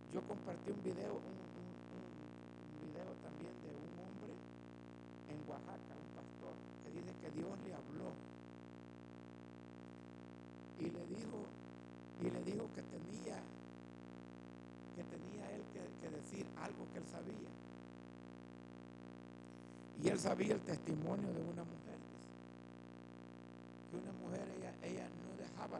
Yo compartí un video, un video también de un hombre en Oaxaca, un pastor, que dice que Dios le habló y le dijo que tenía él que decir algo que él sabía. Y él sabía el testimonio de una mujer, dice, que una mujer, ella no dejaba